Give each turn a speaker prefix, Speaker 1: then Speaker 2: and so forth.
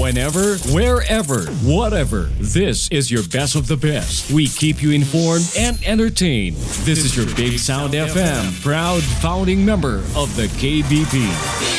Speaker 1: Whenever, wherever, whatever. This is your best of the best. We keep you informed and entertained. This is your Big Sound FM, proud founding member of the KBP.